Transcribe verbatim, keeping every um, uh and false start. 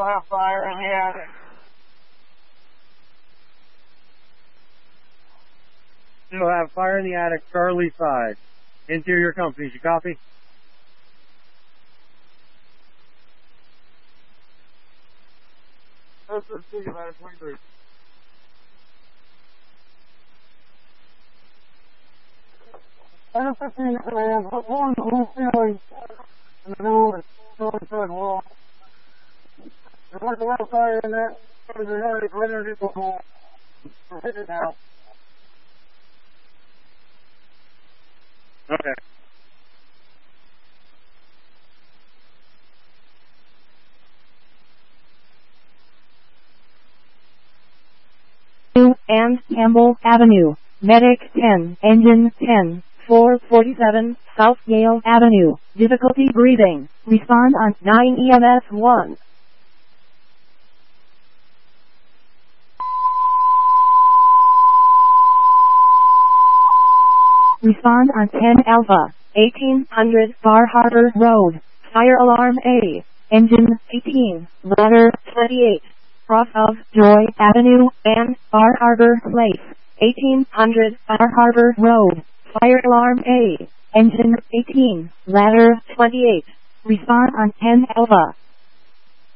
You'll have fire in the attic. You'll have fire in the attic, Charlie five. Interior companies, you copy? Let's see about it, twenty-three. And fifteen commands, but one whole feeling in the middle of the storm wall. There's like a little fire in that, there's already rendered it before. We're hitting it now. Okay. And Campbell Avenue, Medic ten, Engine ten, four forty-seven, South Yale Avenue, difficulty breathing, respond on nine E M S one. Respond on ten Alpha, eighteen hundred Bar Harbor Road, fire alarm A, engine eighteen, ladder twenty-eight. Cross of Joy Avenue and Bar Harbor Place, eighteen hundred Bar Harbor Road, fire alarm A, engine eighteen, ladder twenty-eight, respond on ten Alpha.